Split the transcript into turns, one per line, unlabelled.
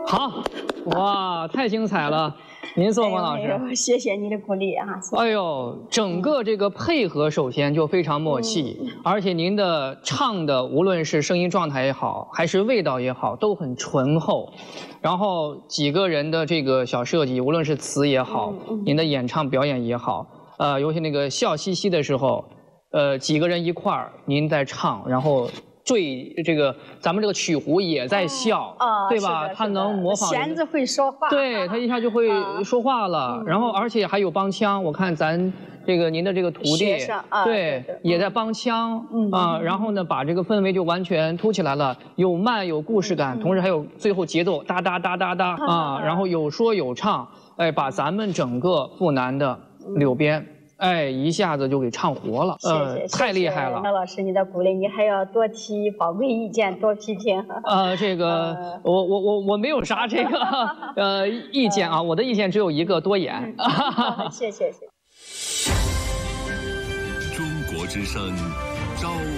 好，哇，太精彩了！您坐，王老师。
谢谢你的鼓励啊！
哎呦，整个这个配合首先就非常默契，而且您的唱的无论是声音状态也好，还是味道也好，都很醇厚。然后几个人的这个小设计，无论是词也好，您的演唱表演也好，尤其那个笑嘻嘻的时候，几个人一块儿，您在唱，然后。这个咱们这个曲胡也在笑，对吧？他能模仿。
弦子会说话。
对，他一下就会说话了。然后而且还有帮腔，我看咱这个您的这个徒弟，对，也在帮腔然后呢，把这个氛围就完全凸起来了，有慢有故事感，同时还有最后节奏哒哒哒哒哒然后有说有唱，哎，把咱们整个阜南的柳边。哎，一下子就给唱活了，太厉害了。
那老师，你的鼓励，你还要多提宝贵意见，多批评。
这个我没有啥这个意见啊，我的意见只有一个，多演。
谢谢。
中国之声，朝